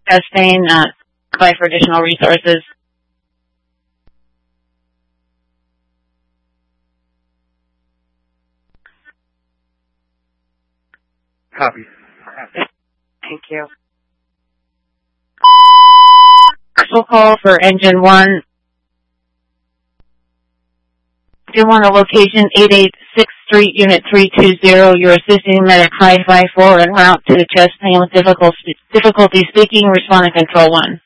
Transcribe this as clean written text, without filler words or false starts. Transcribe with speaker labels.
Speaker 1: chest pain, apply for additional resources.
Speaker 2: Copy.
Speaker 1: Thank you. We'll call for engine 1. Engine 1, a location 886 Street, Unit 320. You're assisting medic 554 en route to the chest pain with difficulty speaking. Respond to Control 1.